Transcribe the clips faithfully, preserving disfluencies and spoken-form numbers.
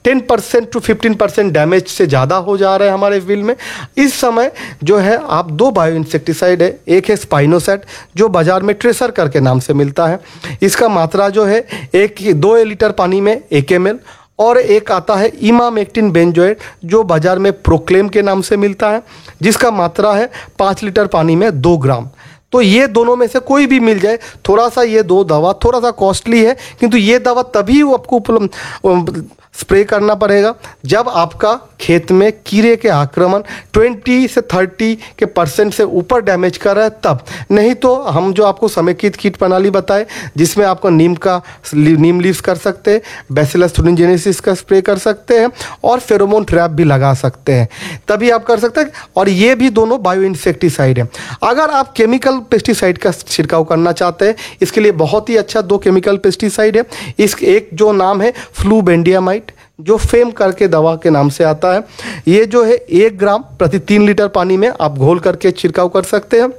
Ten percent to fifteen percent damage से ज़्यादा हो जा रहे हैं हमारे फील्ड में। इस समय जो है आप दो बायो इंसेक्टिसाइड है, एक है स्पाइनोसेट जो बाजार में ट्रेसर करके नाम से मिलता है, इसका मात्रा जो है एक दो लीटर पानी में एक एम एल, और एक आता है इमामेक्टिन बेंजोएट जो बाजार में प्रोक्लेम के नाम से मिलता है, जिसका मात्रा है पाँच लीटर पानी में दो ग्राम। तो ये दोनों में से कोई भी मिल जाए, थोड़ा सा ये दो दवा थोड़ा सा कॉस्टली है, किंतु ये दवा तभी आपको उपलब्ध स्प्रे करना पड़ेगा जब आपका खेत में कीड़े के आक्रमण बीस से तीस के परसेंट से ऊपर डैमेज कर रहा है तब। नहीं तो हम जो आपको समेकित कीट प्रणाली बताए जिसमें आपको नीम का नीम लीव्स कर सकते हैं, बैसिलस thuringiensis का स्प्रे कर सकते हैं और फेरोमोन ट्रैप भी लगा सकते हैं, तभी आप कर सकते हैं। और ये भी दोनों बायो इंसेक्टिसाइड है। अगर आप केमिकल पेस्टिसाइड का छिड़काव करना चाहते हैं, इसके लिए बहुत ही अच्छा दो केमिकल पेस्टिसाइड है। इस एक जो नाम है फ्लूबेंडियामाइड जो फेम करके दवा के नाम से आता है, ये जो है एक ग्राम प्रति तीन लीटर पानी में आप घोल करके छिड़काव कर सकते हैं।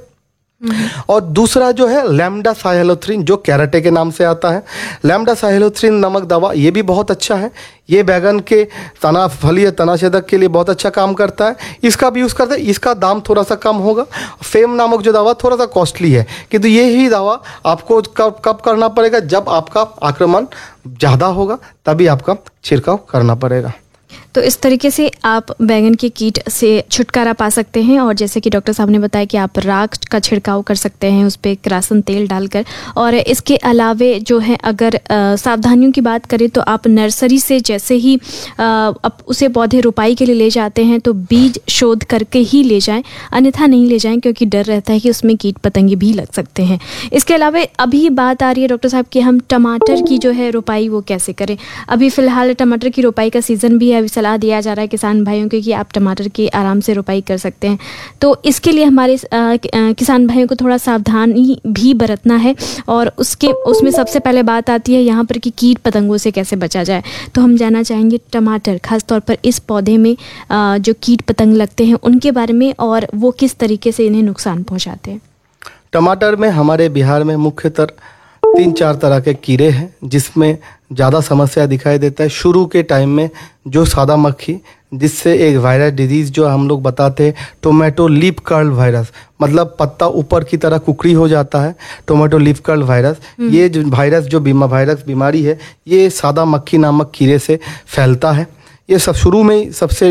और दूसरा जो है लैम्डा साइलोथ्रिन जो कैराटे के नाम से आता है। लैम्डा साइलोथ्रिन नामक दवा ये भी बहुत अच्छा है, ये बैगन के तना फलीय तनाछेदक के लिए बहुत अच्छा काम करता है, इसका भी यूज़ करते हैं। इसका दाम थोड़ा सा कम होगा। फेम नामक जो दवा थोड़ा सा कॉस्टली है, किंतु ये ही दवा आपको कब कब करना पड़ेगा, जब आपका आक्रमण ज़्यादा होगा तभी आपका छिड़काव करना पड़ेगा। तो इस तरीके से आप बैंगन के कीट से छुटकारा पा सकते हैं। और जैसे कि डॉक्टर साहब ने बताया कि आप राख का छिड़काव कर सकते हैं उस पर किरासन तेल डालकर। और इसके अलावे जो है अगर आ, सावधानियों की बात करें तो आप नर्सरी से जैसे ही आ, अब उसे पौधे रोपाई के लिए ले जाते हैं तो बीज शोध करके ही ले जाएं, अन्यथा नहीं ले जाएं, क्योंकि डर रहता है कि उसमें कीट पतंगे भी लग सकते हैं। इसके अलावा अभी बात आ रही है डॉक्टर साहब कि हम टमाटर की जो है रोपाई वो कैसे करें। अभी फ़िलहाल टमाटर की रोपाई का सीज़न भी है, अभी सलाह दिया जा रहा है किसान भाइयों को कि आप टमाटर की आराम से रोपाई कर सकते हैं। तो इसके लिए हमारे आ, आ, किसान भाइयों को थोड़ा सावधानी भी बरतना है। और उसके उसमें सबसे पहले बात आती है यहाँ पर कि कीट पतंगों से कैसे बचा जाए। तो हम जानना चाहेंगे टमाटर खास तौर पर इस पौधे में आ, जो कीट पतंग लगते हैं उनके बारे में और वो किस तरीके से इन्हें नुकसान पहुँचाते हैं। टमाटर में हमारे बिहार में मुख्यतः तीन चार तरह के कीड़े हैं जिसमें ज़्यादा समस्या दिखाई देता है। शुरू के टाइम में जो सादा मक्खी, जिससे एक वायरस डिजीज़ जो हम लोग बताते हैं टोमेटो लीफ कर्ल वायरस, मतलब पत्ता ऊपर की तरह कुकड़ी हो जाता है, टोमेटो लीफ कर्ल वायरस। ये जो वायरस जो बीमा वायरस बीमारी है ये सादा मक्खी नामक कीड़े से फैलता है। ये सब शुरू में ही सबसे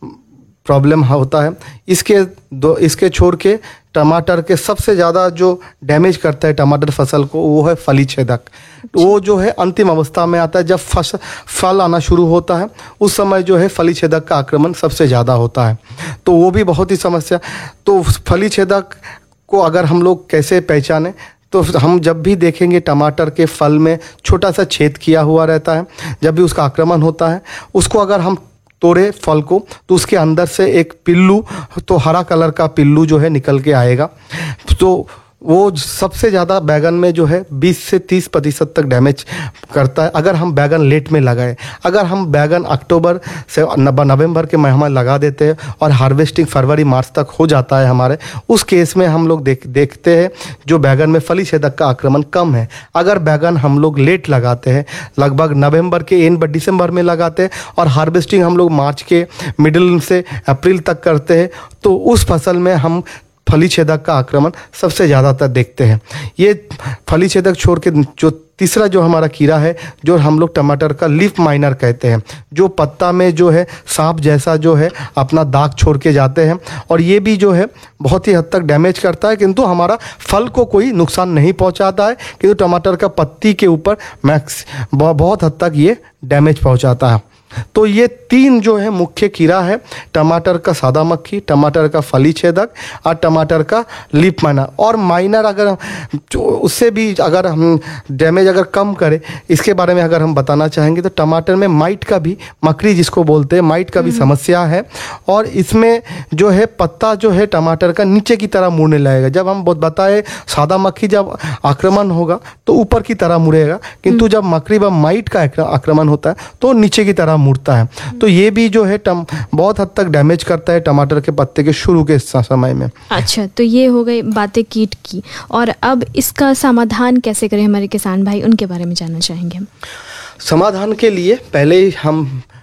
प्रॉब्लम होता है। इसके दो इसके छोड़ के टमाटर के सबसे ज़्यादा जो डैमेज करता है टमाटर फसल को वो है फली छेदक। वो जो है अंतिम अवस्था में आता है, जब फसल फल आना शुरू होता है उस समय जो है फली छेदक का आक्रमण सबसे ज़्यादा होता है। तो वो भी बहुत ही समस्या। तो फली छेदक को अगर हम लोग कैसे पहचानें, तो हम जब भी देखेंगे टमाटर के फल में छोटा सा छेद किया हुआ रहता है, जब भी उसका आक्रमण होता है उसको अगर हम तोड़े फल को तो उसके अंदर से एक पिल्लू, तो हरा कलर का पिल्लू जो है निकल के आएगा। तो वो सबसे ज़्यादा बैगन में जो है बीस से तीस प्रतिशत तक डैमेज करता है अगर हम बैगन लेट में लगाए। अगर हम बैगन अक्टूबर से नवंबर के महीने में लगा देते हैं और हार्वेस्टिंग फरवरी मार्च तक हो जाता है हमारे, उस केस में हम लोग देख देखते हैं जो बैगन में फली छेदक का आक्रमण कम है। अगर बैगन हम लोग लेट लगाते हैं, लगभग नवंबर के एंड दिसंबर में लगाते हैं और हार्वेस्टिंग हम लोग मार्च के मिडिल से अप्रैल तक करते हैं, तो उस फसल में हम फली छेदक का आक्रमण सबसे ज़्यादातर देखते हैं। ये फली छेदक छोड़ के जो तीसरा जो हमारा कीड़ा है जो हम लोग टमाटर का लीफ माइनर कहते हैं, जो पत्ता में जो है सांप जैसा जो है अपना दाग छोड़ के जाते हैं, और ये भी जो है बहुत ही हद तक डैमेज करता है, किंतु हमारा फल को कोई नुकसान नहीं पहुंचाता है, किंतु टमाटर का पत्ती के ऊपर मैक्स बहुत हद तक ये डैमेज पहुंचाता है। तो ये तीन जो है मुख्य कीड़ा है, टमाटर का सादा मक्खी, टमाटर का फली छेदक और टमाटर का लीफ माइनर। और माइनर अगर उससे भी अगर हम डैमेज अगर कम करें, इसके बारे में अगर हम बताना चाहेंगे तो टमाटर में माइट का भी, मकड़ी जिसको बोलते हैं, माइट का भी समस्या है। और इसमें जो है पत्ता जो है टमाटर का नीचे की तरह मुड़ने लगेगा। जब हम बताए सादा मक्खी जब आक्रमण होगा तो ऊपर की तरह मुड़ेगा, किंतु जब मकड़ी व माइट का आक्रमण होता है तो नीचे की तरह मुड़ता है। तो ये भी जो है टम बहुत हद तक डैमेज करता है टमाटर के पत्ते के शुरू के समय में। अच्छा, तो ये हो गई बातें कीट की। और अब इसका समाधान कैसे करें हमारे किसान भाई, उनके बारे में जानना चाहेंगे हम। समाधान के लिए पहले ही हम